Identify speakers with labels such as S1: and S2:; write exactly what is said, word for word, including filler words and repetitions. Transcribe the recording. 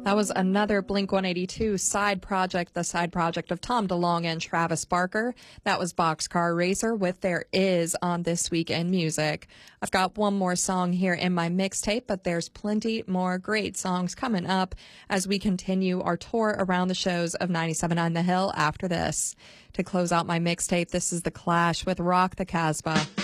S1: That was another Blink one eighty-two side project, the side project of Tom DeLonge and Travis Barker. That was Boxcar Racer with There Is on This Week in Music. I've got one more song here in my mixtape, but there's plenty more great songs coming up as we continue our tour around the shows of ninety-seven point nine The Hill after this. To close out my mixtape, this is The Clash with Rock the Casbah.